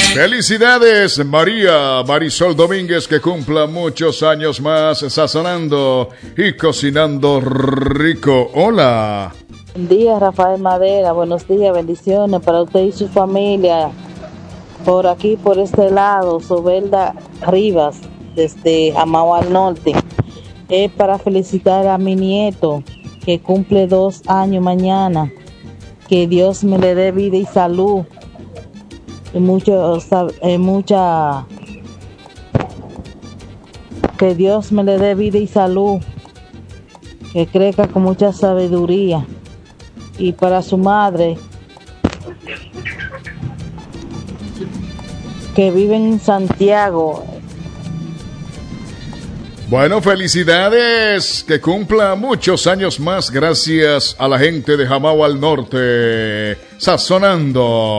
Felicidades María Marisol Domínguez, que cumpla muchos años más sazonando y cocinando rico. Hola. Buen día, Rafael Madera. Buenos días, bendiciones para usted y su familia. Por aquí, por este lado, Sobelda Rivas, desde Jamao al Norte. Es para felicitar a mi nieto, que cumple 2 años mañana. Que Dios me le dé vida y salud. Que Dios me le dé vida y salud. Que crezca con mucha sabiduría. Y para su madre, que vive en Santiago. Bueno, felicidades, que cumpla muchos años más, gracias a la gente de Jamao al Norte, sazonando.